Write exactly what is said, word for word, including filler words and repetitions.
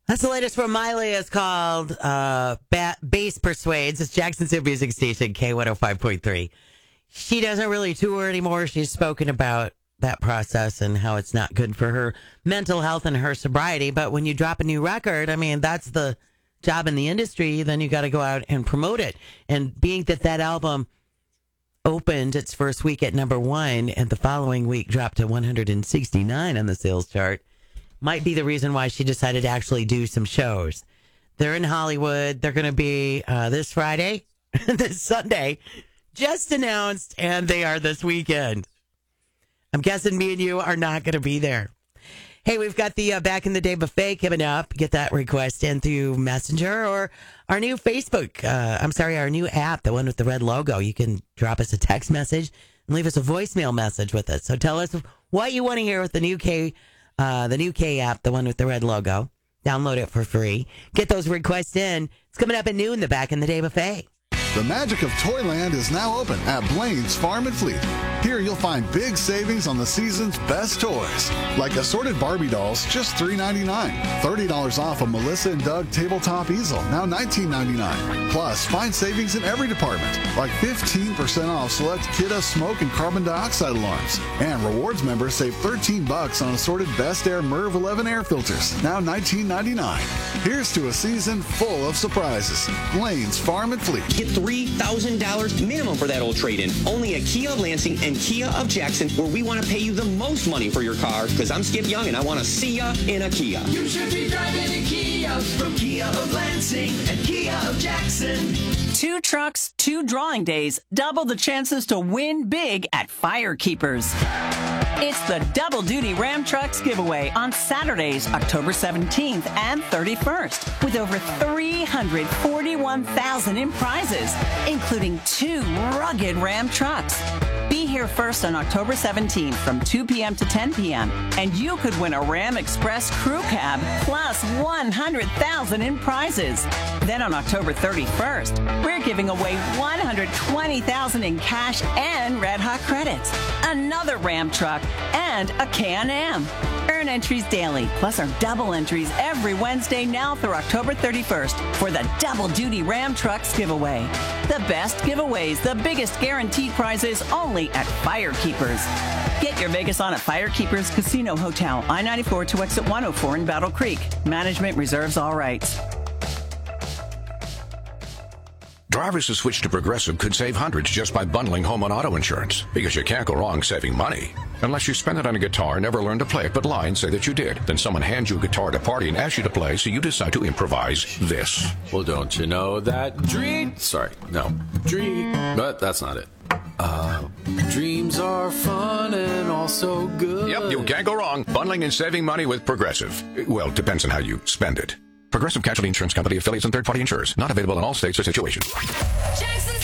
That's the latest from Miley. It's called uh, ba- Bass Persuades. It's Jackson's new music station, K one oh five point three. She doesn't really tour anymore. She's spoken about that process and how it's not good for her mental health and her sobriety. But when you drop a new record, I mean, that's the job in the industry. Then you got to go out and promote it. And being that that album opened its first week at number one and the following week dropped to one hundred sixty-nine on the sales chart, might be the reason why she decided to actually do some shows. They're in Hollywood. They're going to be uh, this Friday, this Sunday, just announced, and they are this weekend. I'm guessing me and you are not going to be there. Hey, we've got the uh, Back in the Day buffet coming up. Get that request in through Messenger or our new Facebook. Uh, I'm sorry, our new app, the one with the red logo. You can drop us a text message and leave us a voicemail message with it. So tell us what you want to hear with the new K Uh, the new K app, the one with the red logo. Download it for free. Get those requests in. It's coming up at noon, the Back in the Day buffet. The magic of Toyland is now open at Blaine's Farm and Fleet. Here you'll find big savings on the season's best toys, like assorted Barbie dolls, just three ninety-nine. thirty dollars off a Melissa and Doug tabletop easel, now nineteen ninety-nine. Plus, find savings in every department, like fifteen percent off select Kidda smoke and carbon dioxide alarms. And rewards members save thirteen bucks on assorted Best Air Merv eleven air filters, now nineteen ninety-nine. Here's to a season full of surprises. Blaine's Farm and Fleet. Get three thousand dollars minimum for that old trade-in. Only at Kia of Lansing and Kia of Jackson, where we want to pay you the most money for your car, because I'm Skip Young and I want to see ya in a Kia. You should be driving a Kia from Kia of Lansing and Kia of Jackson. Two trucks, two drawing days, double the chances to win big at Firekeepers. It's the Double Duty Ram Trucks giveaway on Saturdays, October seventeenth and thirty-first, with over three hundred forty-one thousand in prizes, including two rugged Ram trucks. Be here first on October seventeenth from two p.m. to ten p.m. and you could win a Ram Express crew cab plus one hundred thousand in prizes. Then on October thirty-first, we're giving away one hundred twenty thousand in cash and Red Hot credits, another Ram truck, and a Can-Am. Earn entries daily, plus our double entries every Wednesday now through October thirty-first for the Double Duty Ram Trucks giveaway. The best giveaways, the biggest guaranteed prizes, only at Firekeepers. Get your Vegas on at Firekeepers Casino Hotel, I ninety-four to exit one oh four in Battle Creek. Management reserves all rights. Drivers who switch to Progressive could save hundreds just by bundling home and auto insurance, because you can't go wrong saving money. Unless you spend it on a guitar, never learn to play it, but lie and say that you did. Then someone hands you a guitar at a party and asks you to play, so you decide to improvise this. Well, don't you know that dream... Sorry, no. Dream... But that's not it. Uh, dreams are fun and also good. Yep, you can't go wrong. Bundling and saving money with Progressive. Well, it depends on how you spend it. Progressive Casualty Insurance Company, affiliates, and third-party insurers. Not available in all states or situations. Jackson's